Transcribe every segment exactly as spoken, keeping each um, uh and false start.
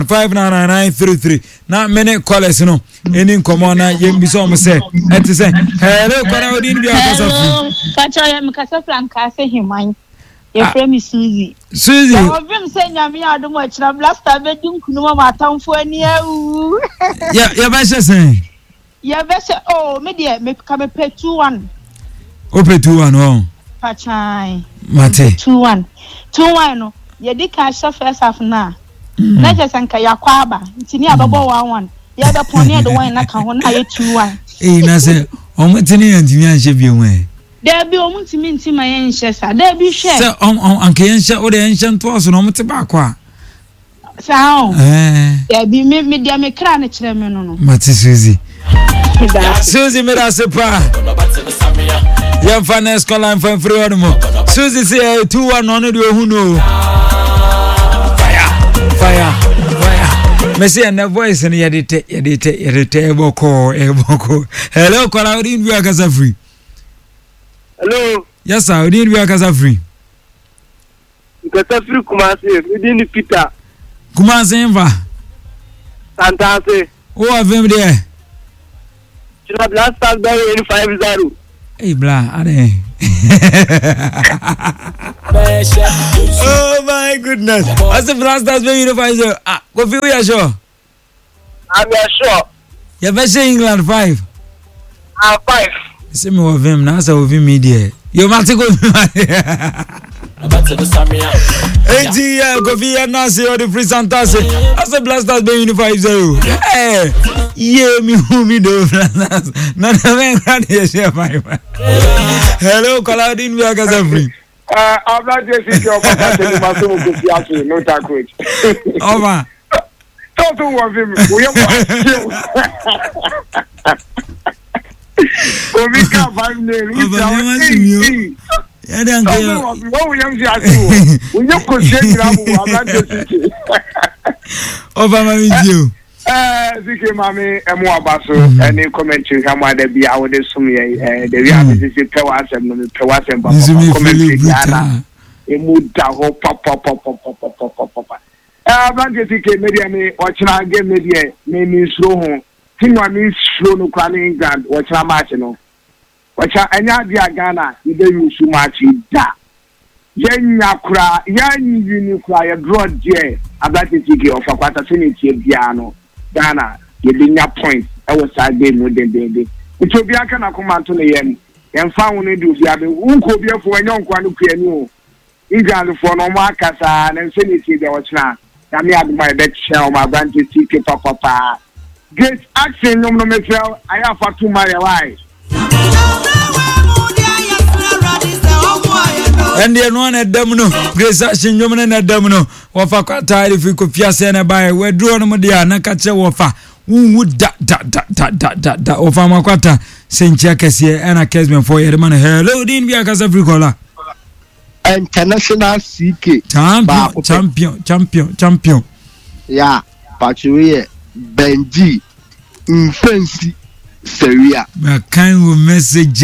five nine nine nine three three. Now many callers no. Any common na yem biso mo say. Et say hello kwara odin bi akasa fu. Hello. Kacha yem kasa franka say himan. Your friend is Suzy. Suzy. I've been saying I'm here to watch the last time I didn't know my town for any year. Yeah, yeah, best say. Yeah, best oh, me dear, me come pay two one. O pay two one oh. Pachai. Mate. two one. two one no. Ye di cash first half na. Na just anka ya kwaba. Ntini ababo one one. Ya be pon the one na kan ho na ye two one. Eh, na say o mutini antimi anhye bi enwe. There be o mutimi ntima ye nhye sa. There be hwe. Say on on anka ye nhye o de nhye nto so no mute ba kwa. Sao. Eh. There be me me dia me kra na kire me no no. Mate Suzy. Suzy me da sepa. Yam finance call line for free one more. Suzy say two one no no do hu no. Fire. Fire. Fire. Me say na voice ni yedite yedite yedite eboko eboko. Hello kwala odin bi akasa free. Hello. Yes sir, odin bi akasa free. Akasa free Kumasi, odin Peter. Kumasi mva. Santase. O avem there. Chila blast start by five zero. Hey blah, ade. Oh my goodness. As the blast starts by five zero. Ah, go feel we are sure. I'm sure. You better say England five. Ah five. See me of him now, so of him media. You must go. eighty yeah, go via Nasi or the free Santase. As a blasters by five zero. Hey, yeah, me who me do. None of them can share my man. Hello, Claudine, we are going free. Uh, I'm not just in your papa telling my son to be actually no tackle. Over. Don't do of him. We are we can't find the I don't care. What we am saying, we don't consider I'm not just over my video. Eh, Ziki Mami, and more basso, and a commentary. How might there be our sumi? The reality is Pewas and Pewas and commentary. A mood taho pop pop pop pop pop pop pop pop pop. Ah, Blanket media me, watching our game media, name is slow. Think one is slow no crying England, watch our match, you know. Watch our Anya Ghana, you don't use so much da. Yen Yakra, Yan Unicry, a broad jay, a black ticket of a quarter finity piano. Ghana, you didn't have points. I was side game with the baby. It will be a kind of command to the end. And found it do the other who could be for a young one who can know. England for no markers and infinity there was now. I may have my bed shell, my branches, ticket, papa. Great action, no no material. I have for two my wives. And the one at Domino, Grace Action, Yoman and Domino, Wafa Quata, if we could fias and buy, we're drawn Modia, Nakacha Wafa, who would that, that, that, that, that, that, that, of Amaquata, Saint Jacques here, and a Casman for your man. Hello, Dean Biakas Africola. International C K. Champion, champion, champion, champion. Yeah, but you Benji, Infancy, Seria. A kind of message.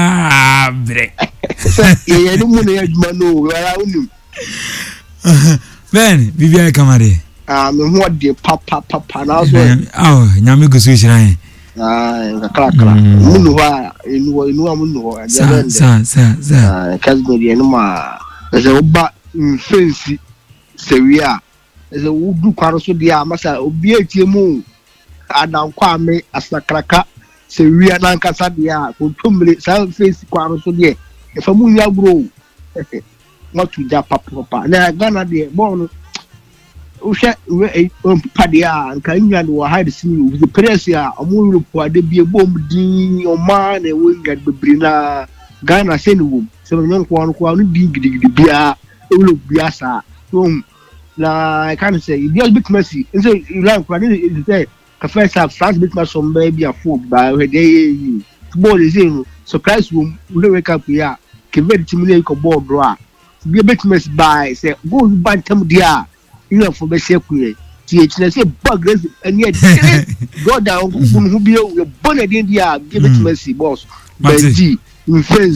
Ben, Vivian Camari. Um, what the papa papa now? Oh, Yamigo Swiss. Ah, crack, Munua, in Muno, sir, sir, sir, sir. Casmody and Ma. There's a bat Infancy, Seria. There's a wood quarter dia masa obi etiemu adam kwame asakraka se wia na nkasa dia kontumle sa face kwaro so de e fa mu ya bro not to ja papa papa na Ghana de bon o hwe we papa dia nka nya do hide sini the press ya omo Europe ade bi bom din o ma na we nya bebri na Ghana se ni wom se nyon ko an ko an din gidigidi bia e wo bia sa um na I can't say you just bit mercy and say you like what is say the first half France bit mercy some baby a fool by day football is in surprise room we wake up here give it to me like ball draw be a bit mercy by say go bantam dia you know for be say ku ti say bug and yet go down who be born in dia give it mercy boss Benji in